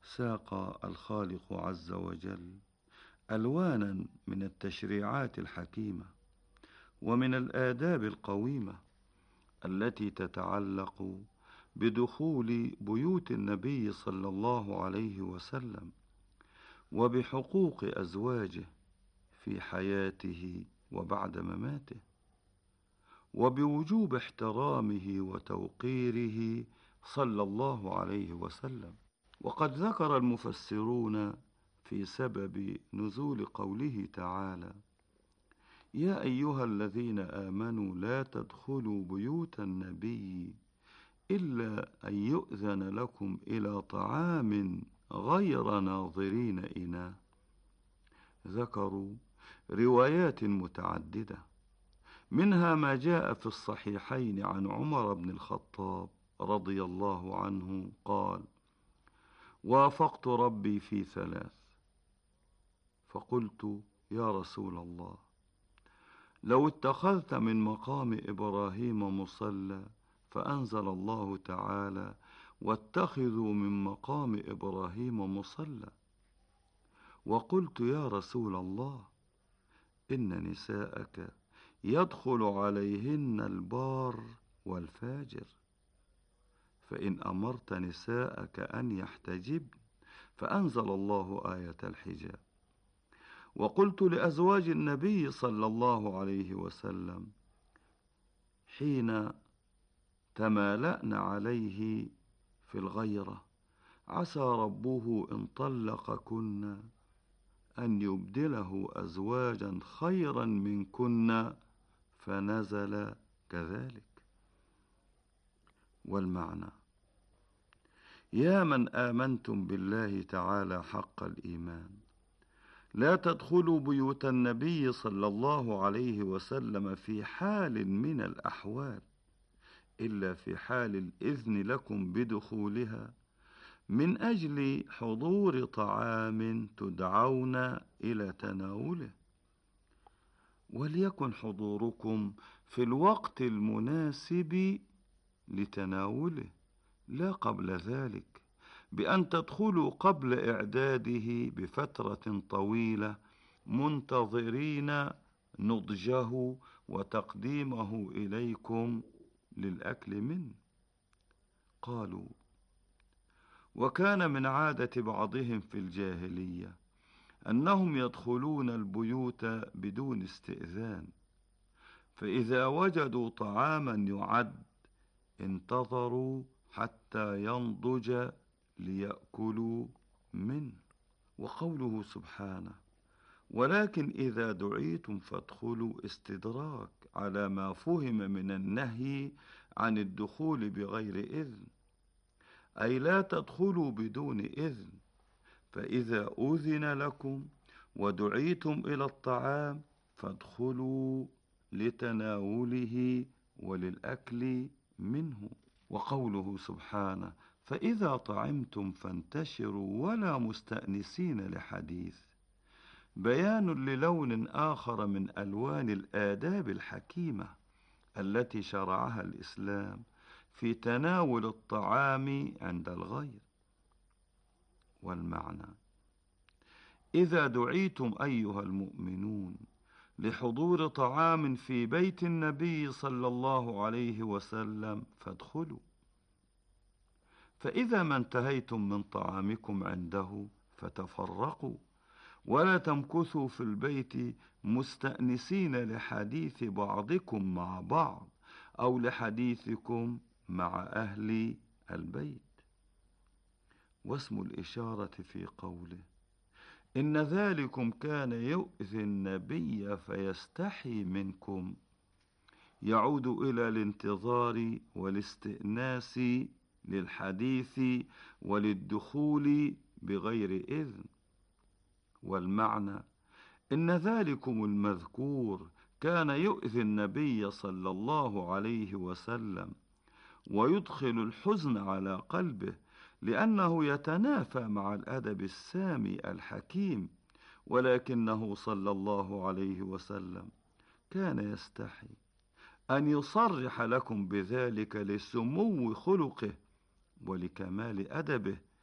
ساق الخالق عز وجل ألوانا من التشريعات الحكيمة ومن الآداب القويمة التي تتعلق بدخول بيوت النبي صلى الله عليه وسلم وبحقوق أزواجه في حياته وبعد مماته، وبوجوب احترامه وتوقيره صلى الله عليه وسلم. وقد ذكر المفسرون في سبب نزول قوله تعالى: يا أيها الذين آمنوا لا تدخلوا بيوت النبي إلا أن يؤذن لكم إلى طعام غير ناظرين إناه. ذكروا روايات متعددة، منها ما جاء في الصحيحين عن عمر بن الخطاب رضي الله عنه قال: وافقت ربي في 3، فقلت: يا رسول الله، لو اتخذت من مقام إبراهيم مصلى، فأنزل الله تعالى: واتخذوا من مقام إبراهيم مصلى. وقلت: يا رسول الله، إن نساءك يدخل عليهن البار والفاجر، فإن أمرت نساءك أن يحتجبن، فأنزل الله آية الحجاب. وقلت لأزواج النبي صلى الله عليه وسلم حين تمالأن عليه في الغيرة: عسى ربه إن طلقكن أن يبدله أزواجا خيرا منكن، فنزل كذلك. والمعنى: يا من آمنتم بالله تعالى حق الإيمان، لا تدخلوا بيوت النبي صلى الله عليه وسلم في حال من الأحوال إلا في حال الإذن لكم بدخولها من أجل حضور طعام تدعون إلى تناوله، وليكن حضوركم في الوقت المناسب لتناوله، لا قبل ذلك، بأن تدخلوا قبل إعداده بفترة طويلة منتظرين نضجه وتقديمه إليكم للأكل منه. قالوا: وكان من عادة بعضهم في الجاهلية أنهم يدخلون البيوت بدون استئذان، فإذا وجدوا طعاما يعد انتظروا حتى ينضج ليأكلوا منه. وقوله سبحانه: ولكن إذا دعيتم فادخلوا، استدراك على ما فهم من النهي عن الدخول بغير إذن، أي لا تدخلوا بدون إذن، فإذا أذن لكم ودعيتم إلى الطعام فادخلوا لتناوله وللأكل منه. وقوله سبحانه: فإذا طعمتم فانتشروا ولا مستأنسين لحديث، بيان للون آخر من ألوان الآداب الحكيمة التي شرعها الإسلام في تناول الطعام عند الغير. والمعنى: إذا دعيتم أيها المؤمنون لحضور طعام في بيت النبي صلى الله عليه وسلم فادخلوا، فإذا ما انتهيتم من طعامكم عنده فتفرقوا، ولا تمكثوا في البيت مستأنسين لحديث بعضكم مع بعض أو لحديثكم مع أهل البيت. واسم الإشارة في قوله: إن ذلكم كان يؤذي النبي فيستحي منكم، يعود إلى الانتظار والاستئناس للحديث وللدخول بغير إذن. والمعنى: إن ذلكم المذكور كان يؤذي النبي صلى الله عليه وسلم ويدخل الحزن على قلبه، لأنه يتنافى مع الأدب السامي الحكيم، ولكنه صلى الله عليه وسلم كان يستحي أن يصرح لكم بذلك لسمو خلقه ولكمال أدبه